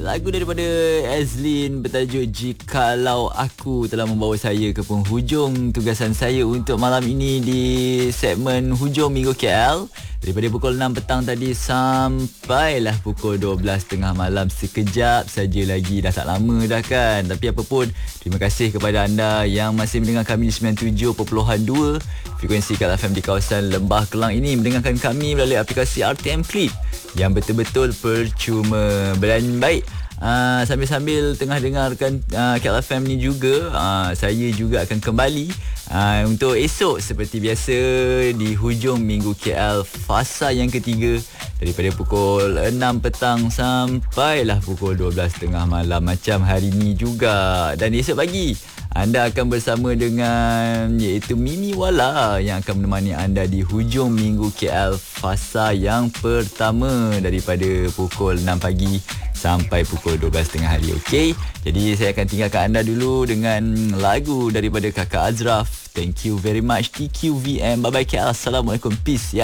Lagu daripada Azlin bertajuk Jikalau Aku telah membawa saya ke penghujung tugasan saya untuk malam ini di segmen Hujung Minggu KL. Daripada pukul 6 petang tadi sampailah pukul 12.30 malam. Sekejap saja lagi, dah tak lama dah kan. Tapi apa pun, terima kasih kepada anda yang masih mendengar kami di 97.2 frekuensi KL FM di kawasan Lembah Kelang ini. Mendengarkan kami melalui aplikasi RTM Clip yang betul-betul percuma. Dan baik, sambil-sambil tengah dengarkan KL FM ni juga, saya juga akan kembali untuk esok seperti biasa di hujung minggu KL fasa yang ketiga daripada pukul 6 petang sampailah pukul 12.30 malam macam hari ni juga. Dan esok pagi anda akan bersama dengan iaitu Mimi Wala yang akan menemani anda di hujung minggu KL fasa yang pertama daripada pukul 6 pagi sampai pukul 12 tengah hari. Okey, jadi saya akan tinggalkan anda dulu dengan lagu daripada Kakak Azraf. Thank you very much TQVM. Bye bye KL. Assalamualaikum. Peace ya.